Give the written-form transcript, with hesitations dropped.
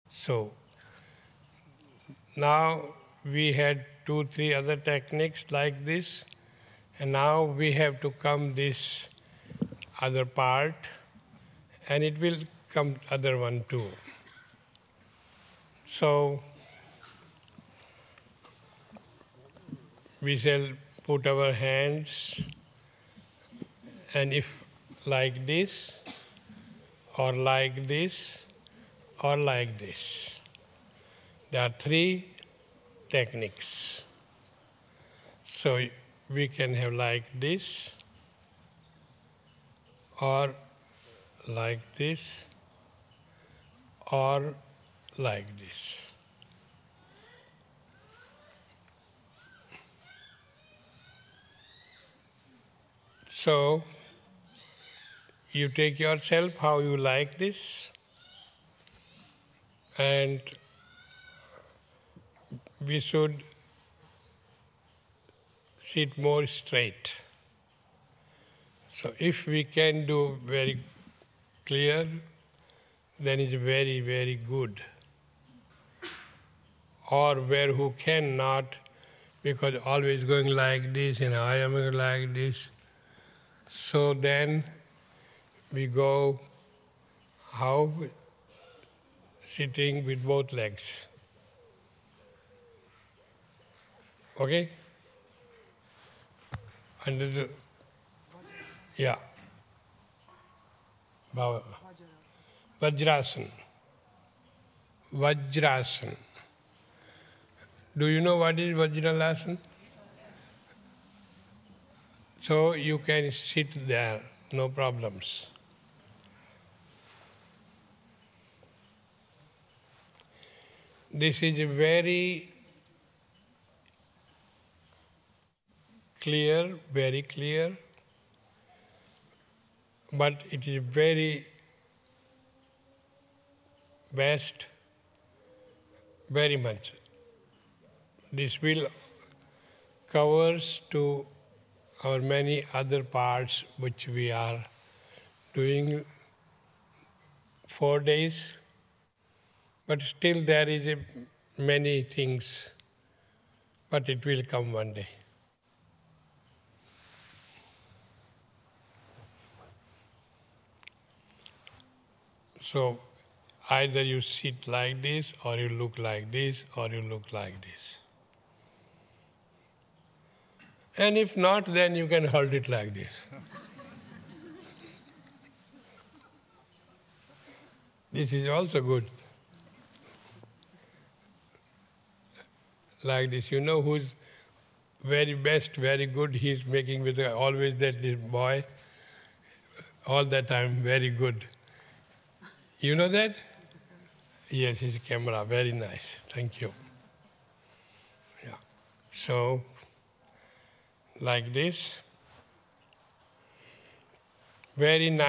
So now we had 2, 3 other techniques like this, and now we have to come this other part, and it will come other one too. So we shall put our hands, and if like this, or like this, or like this. There are 3 techniques. So we can have like this, or like this, or like this. So you take yourself how you like this, and we should sit more straight. So if we can do very clear, then it's very, very good. Or where who cannot, because always going like this and I am going like this. So then we go how? Sitting with both legs. Okay? Under the, yeah. Vajrasana. Vajrasana. Do you know what is Vajralasana? So you can sit there, no problems. This is a very clear, but it is very best, very much. This will covers to our many other parts which we are doing 4 days, but still there is many things, but it will come one day. So either you sit like this, or you look like this, or you look like this. And if not, then you can hold it like this. This is also good. Like this. You know who's very best, very good, he's making with always that this boy, all the time, very good. You know that? Yes, his camera, very nice. Thank you. Yeah. So, like this, very nice.